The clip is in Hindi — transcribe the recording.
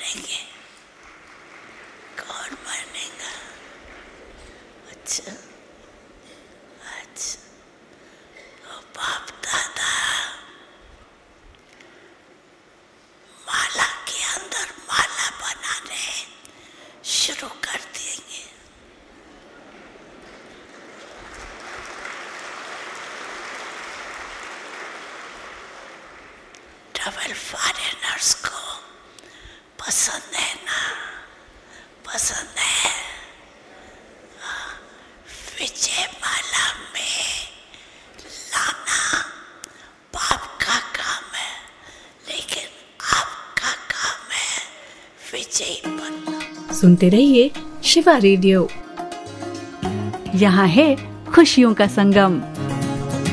मानेंगे? कौन मानेगा? अच्छा अच्छा, तो बाप दादा माला के अंदर माला बनाने शुरू कर देंगे। ट्रैवल फॉरेनर्स को पसंद है ना? पसंद है। विजय माला में लाना बाप का काम है, लेकिन आपका काम है विजयी बनना। सुनते रहिए शिवा रेडियो। यहाँ है खुशियों का संगम।